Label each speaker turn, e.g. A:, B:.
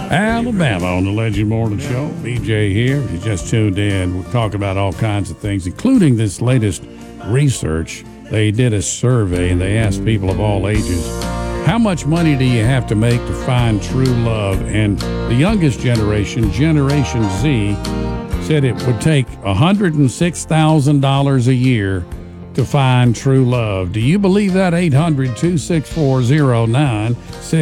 A: Alabama on the Legend Morning Show. BJ here. If you just tuned in, we're talking about all kinds of things, including this latest research. They did a survey and they asked people of all ages, how much money do you have to make to find true love? And the youngest generation, Generation Z, said it would take $106,000 a year to find true love. Do you believe that? 800-264-0966.